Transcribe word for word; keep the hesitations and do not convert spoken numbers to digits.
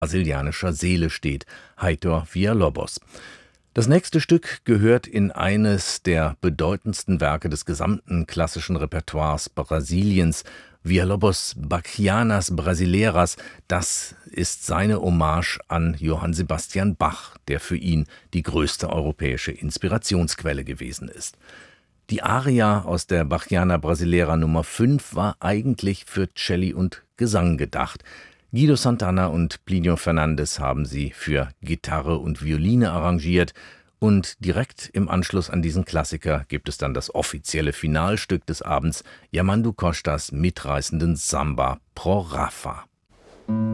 brasilianischer Seele steht, Heitor Villa-Lobos. Das nächste Stück gehört in eines der bedeutendsten Werke des gesamten klassischen Repertoires Brasiliens, Villa-Lobos' Bachianas Brasileiras. Das ist seine Hommage an Johann Sebastian Bach, der für ihn die größte europäische Inspirationsquelle gewesen ist. Die Aria aus der Bachiana Brasileira Nummer fünf war eigentlich für Celli und Gesang gedacht. Guido Santana und Plinio Fernandes haben sie für Gitarre und Violine arrangiert, und direkt im Anschluss an diesen Klassiker gibt es dann das offizielle Finalstück des Abends, Yamandu Costas mitreißenden Samba Pro Rafa.